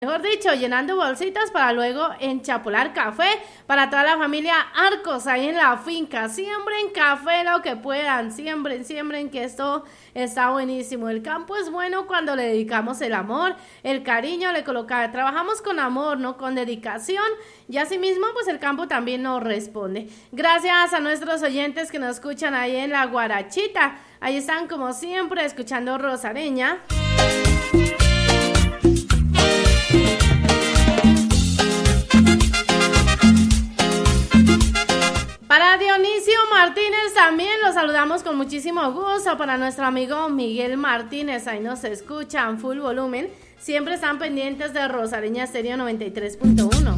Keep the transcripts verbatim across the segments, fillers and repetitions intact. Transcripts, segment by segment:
Mejor dicho, llenando bolsitas para luego enchapolar café para toda la familia Arcos ahí en la finca. Siembren café lo que puedan, siembren, siembren que esto está buenísimo. El campo es bueno cuando le dedicamos el amor, el cariño, le colocamos, trabajamos con amor, no con dedicación, y así mismo pues el campo también nos responde. Gracias a nuestros oyentes que nos escuchan ahí en la Guarachita. Ahí están como siempre escuchando Rosareña. Para Dionisio Martínez también los saludamos con muchísimo gusto. Para nuestro amigo Miguel Martínez, ahí nos escuchan full volumen. Siempre están pendientes de Rosareña Estéreo noventa y tres punto uno.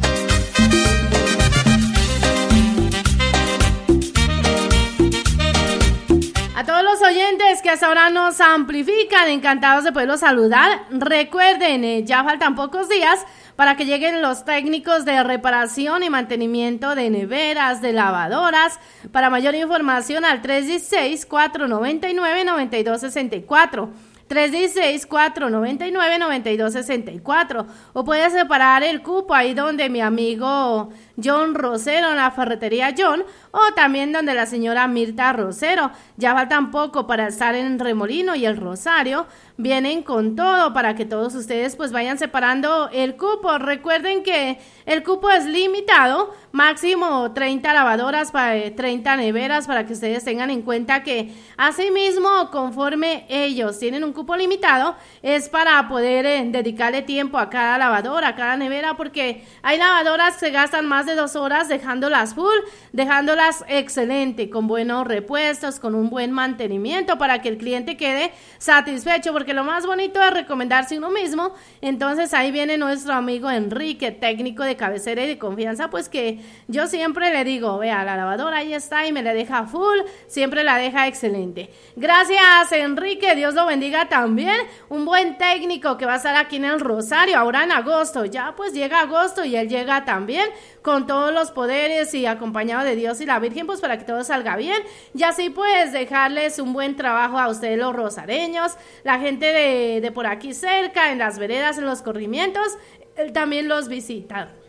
A todos los oyentes que hasta ahora nos amplifican, encantados de poderlos saludar. Recuerden, eh, ya faltan pocos días para que lleguen los técnicos de reparación y mantenimiento de neveras, de lavadoras. Para mayor información al tres uno seis, cuatro nueve nueve, nueve dos seis cuatro. tres uno seis, cuatro nueve nueve, nueve dos seis cuatro. O puedes separar el cupo ahí donde mi amigo John Rosero, en la ferretería John, o también donde la señora Mirta Rosero. Ya faltan poco para estar en Remolino y el Rosario. Vienen con todo para que todos ustedes pues vayan separando el cupo. Recuerden que el cupo es limitado, máximo treinta lavadoras, para treinta neveras, para que ustedes tengan en cuenta que asimismo, conforme ellos tienen un cupo limitado, es para poder eh, dedicarle tiempo a cada lavadora, a cada nevera, porque hay lavadoras que se gastan más de dos horas dejándolas full, dejándolas excelente, con buenos repuestos, con un buen mantenimiento para que el cliente quede satisfecho, porque lo más bonito es recomendarse uno mismo. Entonces ahí viene nuestro amigo Enrique, técnico de cabecera y de confianza, pues que yo siempre le digo, vea, la lavadora ahí está y me la deja full, siempre la deja excelente. Gracias, Enrique, Dios lo bendiga también. Un buen técnico que va a estar aquí en el Rosario ahora en agosto. Ya pues llega agosto y él llega también con todos los poderes y acompañado de Dios y la Virgen, pues para que todo salga bien, y así pues dejarles un buen trabajo a ustedes los rosareños, la gente de, de por aquí cerca, en las veredas, en los corrimientos. Él también los visita.